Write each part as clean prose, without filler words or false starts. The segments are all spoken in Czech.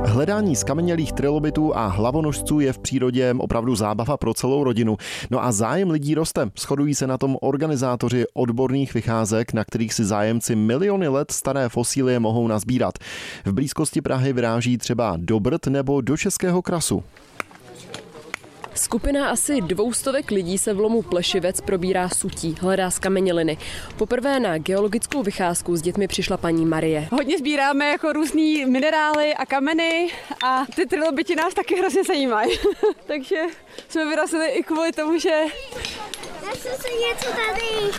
Hledání zkamenělých trilobitů a hlavonožců je v přírodě opravdu zábava pro celou rodinu. No a zájem lidí roste. Shodují se na tom organizátoři odborných vycházek, na kterých si zájemci miliony let staré fosílie mohou nazbírat. V blízkosti Prahy vyráží třeba do Brd nebo do Českého Krasu. Skupina asi 200 lidí se v lomu Plešivec probírá sutí, hledá zkameněliny. Poprvé na geologickou vycházku s dětmi přišla paní Marie. Hodně sbíráme jako různý minerály a kameny a ty trilobiti nás taky hrozně zajímají. Takže jsme vyrazili i kvůli tomu, že... Našli se něco tady.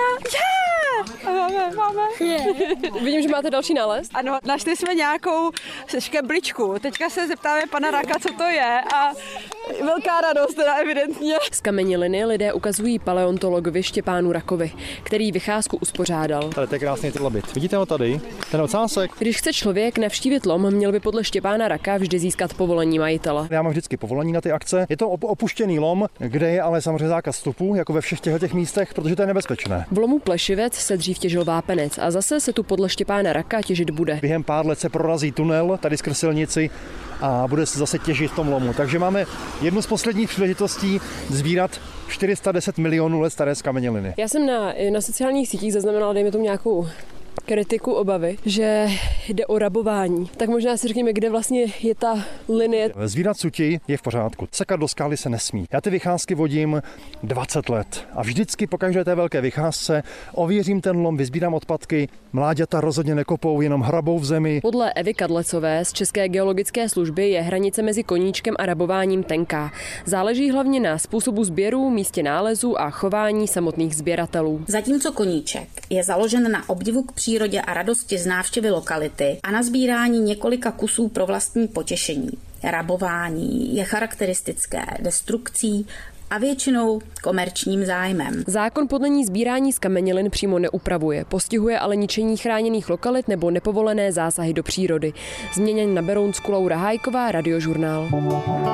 Máme. Vidím, že máte další nález. Ano, našli jsme nějakou škebličku. Teďka se zeptáme pana Raka, co to je a velká radost teda evidentně. Zkameněliny lidé ukazují paleontologovi Štěpánu Rakovi, který vycházku uspořádal. Tady je krásný trilobit. Vidíte ho tady? Ten ocásek. Když chce člověk navštívit lom, měl by podle Štěpána Raka vždy získat povolení majitele. Já mám vždycky povolení na ty akce. Je to opuštěný lom, kde je ale samozřejmě zákaz vstupu, jako ve všech těch místech, protože to je nebezpečné. V lomu Plešivec se dřív těžil vápenec a zase se tu podle Štěpána Raka těžit bude. Během pár let se prorazí tunel tady skrz silnici a bude se zase těžit v tom lomu. Takže máme jednu z posledních příležitostí sbírat 410 milionů let staré zkameněliny. Já jsem na sociálních sítích zaznamenala, dejme tomu nějakou kritiku, obavy, že jde o rabování. Tak možná si řekněme, kde vlastně je ta linie. Sbírat suti je v pořádku. Sekat do skály se nesmí. Já ty vycházky vodím 20 let a vždycky po každé té velké vycházce ověřím ten lom, vysbírám odpadky. Mláďata rozhodně nekopou, jenom hrabou v zemi. Podle Evy Kadlecové z České geologické služby je hranice mezi koníčkem a rabováním tenká. Záleží hlavně na způsobu sběru, místě nálezu a chování samotných sběratelů. Zatímco koníček je založen na obdivu k přírodě a radosti z návštěvy lokality a na sbírání několika kusů pro vlastní potěšení. Rabování je charakteristické destrukcí a většinou komerčním zájmem. Zákon podle ní sbírání zkamenělin přímo neupravuje, postihuje ale ničení chráněných lokalit nebo nepovolené zásahy do přírody. Změněn na Berounsku Laura Hájková, Radiožurnál.